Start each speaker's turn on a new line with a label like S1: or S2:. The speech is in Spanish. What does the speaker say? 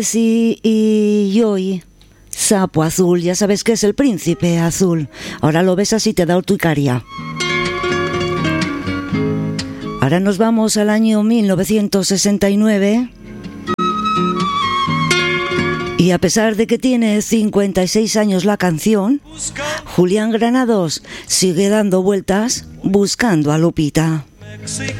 S1: Sí, y Joy, sapo azul, ya sabes que es el príncipe azul. Ahora lo besas y te da urticaria. Ahora nos vamos al año 1969. Y a pesar de que tiene 56 años la canción, Julián Granados sigue dando vueltas buscando a Lupita.